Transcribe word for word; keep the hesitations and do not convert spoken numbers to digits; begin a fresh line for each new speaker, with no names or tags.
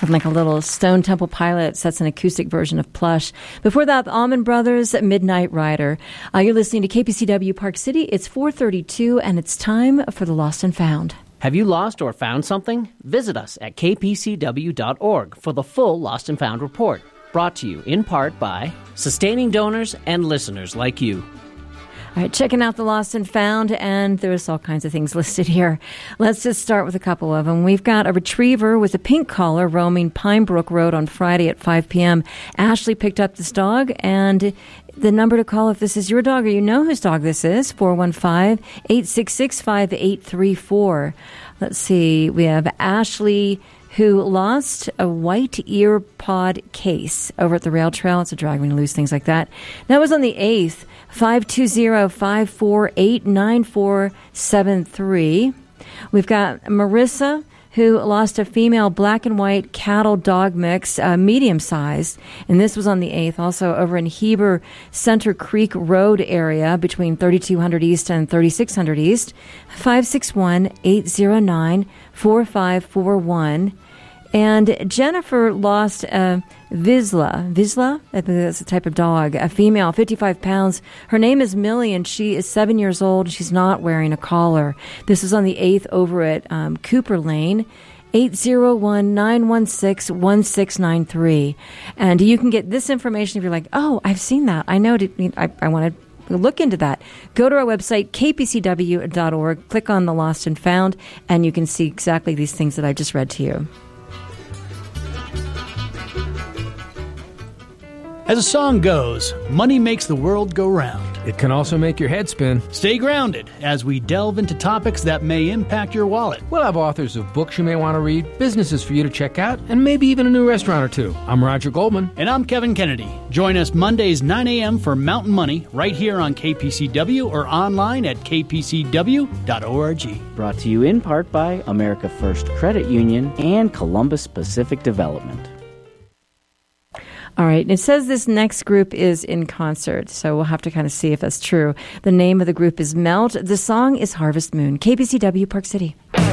From like a little Stone Temple Pilots. That's an acoustic version of Plush. Before that, the Allman Brothers, Midnight Rider. Uh, you're listening to K P C W Park City. It's four thirty-two, and it's time for the Lost and Found.
Have you lost or found something? Visit us at k p c w dot org for the full Lost and Found report. Brought to you in part by sustaining donors and listeners like you.
All right, checking out the Lost and Found, and there's all kinds of things listed here. Let's just start with a couple of them. We've got a retriever with a pink collar roaming Pine Brook Road on Friday at five p.m. Ashley picked up this dog, and the number to call if this is your dog or you know whose dog this is, four one five, eight six six, five eight three four. Let's see, we have Ashley, who lost a white ear pod case over at the rail trail. It's a drag when you lose things like that. That was on the eighth, five two zero, five four eight, nine four seven three. We've got Marissa, who lost a female black and white cattle dog mix, uh, medium-sized, and this was on the eighth, also over in Heber Center Creek Road area between thirty-two hundred East and thirty-six hundred East, five six one, eight zero nine, four five four one. And Jennifer lost a Vizsla. Vizsla? I think that's a type of dog. A female, fifty-five pounds. Her name is Millie, and she is seven years old. She's not wearing a collar. This is on the eighth over at um, Cooper Lane, eight zero one, nine one six, one six nine three. And you can get this information if you're like, oh, I've seen that. I know. To, I, I want to look into that. Go to our website, k p c w dot org. Click on the Lost and Found, and you can see exactly these things that I just read to you.
As a song goes, money makes the world go round.
It can also make your head spin.
Stay grounded as we delve into topics that may impact your wallet.
We'll have authors of books you may want to read, businesses for you to check out, and maybe even a new restaurant or two. I'm Roger Goldman.
And I'm Kevin Kennedy. Join us Mondays, nine a.m. for Mountain Money right here on K P C W or online at k p c w dot org.
Brought to you in part by America First Credit Union and Columbus Pacific Development.
All right. It says this next group is in concert, so we'll have to kind of see if that's true. The name of the group is Melt. The song is Harvest Moon. K P C W, Park City.